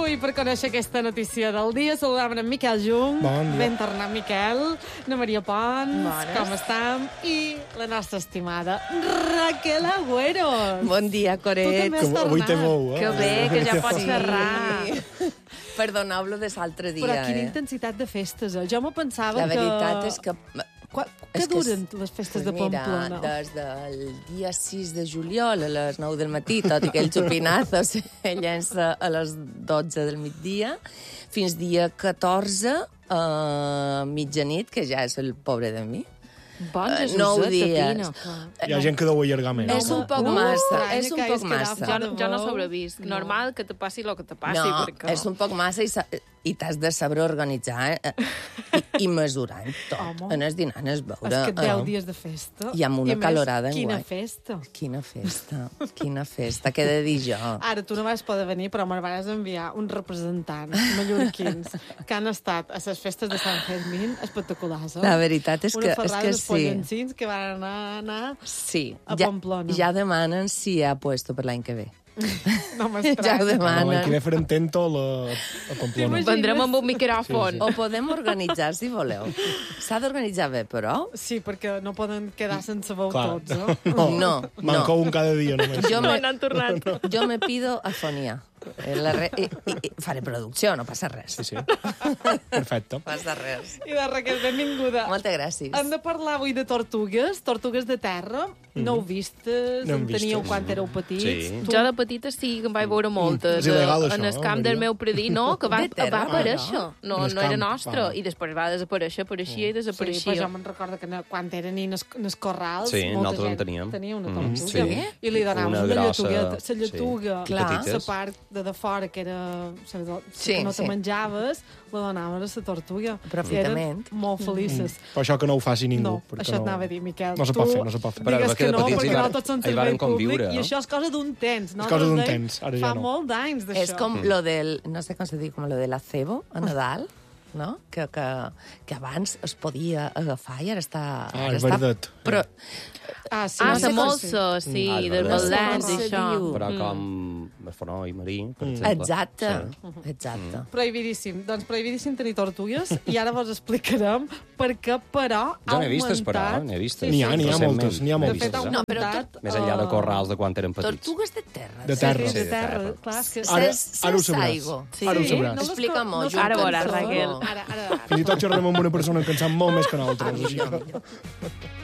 avui per conèixer aquesta notícia del dia. Saludàvem en Miquel Jung. Bon dia. Ben tornat, Miquel. Na Maria Pons. Bones. Com estem? I la nostra estimada Raquel Agüero. Bon dia, Tu Coret. també has Avui té tornat. bou, Que bé, que ja pots Sí. xerrar. Perdoneu-lo de l'altre dia. Però quina intensitat de festes, eh? Jo me pensava La que... veritat és que... Que duren les festes de Pamplona? Mira, des del dia 6 de juliol a les 9 del matí, tot i que el xupinazo se llença a les 12 del migdia, fins dia 14 a mitjanit, que ja és el pobre de mi. Bon Jesús, 9 de dies. pina. Hi ha gent que deu allargar més. És un poc massa, és un poc massa. Jo no sobrevist. Normal que te passi el que te passi. No, perquè... és un poc massa i t'has de saber organitzar i mesurar tot. Home. Anar dinant, anar beure. És que 10 dies de festa. I amb una a més, calorada Quina enguany. festa. Quina festa, quina festa, què he de dir jo? Ara, tu no vas poder venir, però me vas enviar uns representants mallorquins que han estat a les festes de Sant Fermín espectaculars. La veritat és que uns sí. pollencins que van anar Sí, a ja, Pamplona. ja demanen si hi ha puesto per l'any que ve. No Ja ho m'estranya. L'any que demanen. ve farem tento a Pamplona. T'imagines? Vendrem amb un micròfon. O podem organitzar, si voleu. S'ha d'organitzar bé, però... Sí, perquè no poden quedar sense veu Clar. tots, no? No, Manca un cada dia, només. Jo No me, n'han tornat. jo me pido afonia. I faré producció, no passa res. Sí, sí. Perfecte. No passa res. I de Raquel, benvinguda. Moltes gràcies. Hem de parlar avui de tortugues de terra. No heu vistes? No hem en teníeu vistes. quan éreu petits? Sí. Tu- Jo de petita sí que en vaig veure moltes. És il·legal, en això, el camp Maria? del meu predí, no, que va, De terra, va aparèixer. No, En el no era camp, nostre. va. I després va desaparèixer, apareixia i Sí, però desapareixia. jo me'n recordo que quan eren en els corrals, Sí, molta nosaltres en gent teníem. tenia una Mhm, tortuga. sí. I li donaven Una una grossa, lletugueta. La sí. lletuga, Clar. la Petites. part de fora, que era... Sí, que no te sí. menjaves, la donaven a la tortuga. Aprofitament. I eren molt felices. Per això que no ho faci ningú. No, perquè això t'anava a dir, Miquel. No se pot fer, no se pot fer. Però Digues ara que que de no, petits perquè hi no varen- tots són hi servei varen conviure, públic, i no? això és cosa d'un temps. No? És cosa d'un Des de- temps, ara ja Fa no. molt d'anys, d'això. És com lo del, no sé com se diu, com lo de l'acebo a Nadal, no? Que abans es podia agafar i ara està... Ah, ara és està verdet. Però, Ah, no sé la com molsa, sí, Ah, és dels verdad. baldans Com i se això. diu? Però com el fonoi marí, per exemple. exacte, Sí. exacte. Prohibidíssim. Doncs prohibidíssim tenir tortugues i ara vos explicarem per què, però, Jo ha n'he vistes, però, augmentat... n'he vistes. N'hi ha Recentment. moltes, n'hi ha De moltes. fet, ha No, però augmentat... Més enllà de corrals de quan eren petits. Tortugues de terra. De terra. Sí, de Sí, terra. de terra. Clar, és que... Ara ho sabràs. aigua. Sí. Ara ho sabràs. no les Explica-m'ho, co- no Joan Ara veuràs, Cançó. Raquel. Ara. Fins i tot xerrarem amb una persona que en sap molt més que nosaltres. Així que...